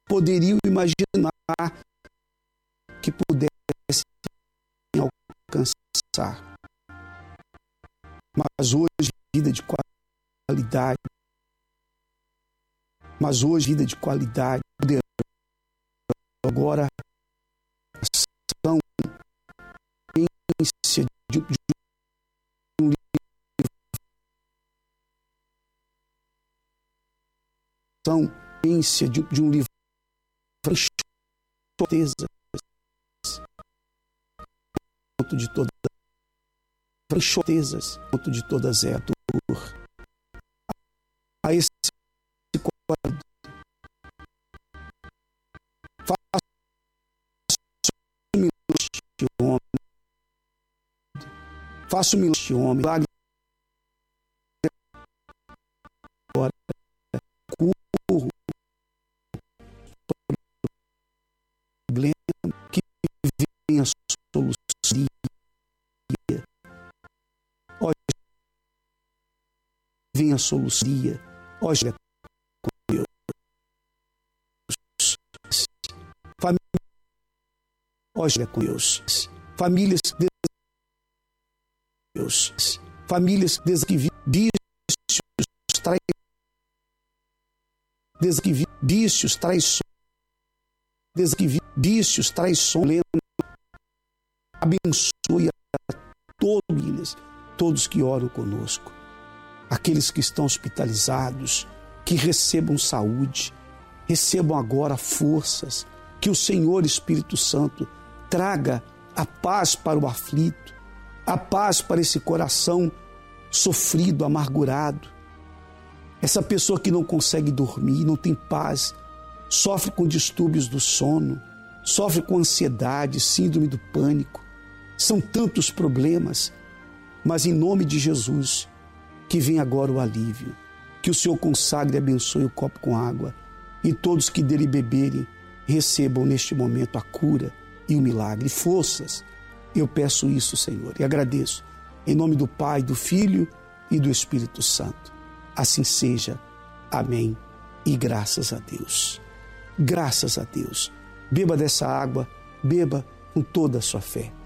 poderiam imaginar que pudessem alcançar. Mas hoje, vida de qualidade. Mas hoje, vida de qualidade. Agora, são de um livro. São de um livro. Certeza. De todas certezas, ponto de todas é a dor. A esse quadro, faço-me este homem, faço-me este homem, milagre agora, curro problema que vem a solução. Vem a solução. Hoje é com Deus. Hoje é com Deus. Famílias Deus. Famílias vícios, traições. Vícios, traições. Abençoe a todos que oram conosco. Aqueles que estão hospitalizados, que recebam saúde, recebam agora forças, que o Senhor Espírito Santo traga a paz para o aflito, a paz para esse coração sofrido, amargurado. Essa pessoa que não consegue dormir, não tem paz, sofre com distúrbios do sono, sofre com ansiedade, síndrome do pânico. São tantos problemas, mas em nome de Jesus, que venha agora o alívio, que o Senhor consagre e abençoe o copo com água e todos que dele beberem recebam neste momento a cura e o milagre. Forças, eu peço isso, Senhor, e agradeço em nome do Pai, do Filho e do Espírito Santo. Assim seja. Amém. E graças a Deus. Graças a Deus. Beba dessa água, beba com toda a sua fé.